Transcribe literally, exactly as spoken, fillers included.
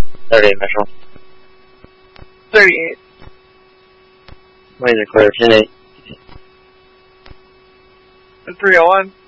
thirty Mitchell. thirty-eight. Laser clear, ten eight. three oh one.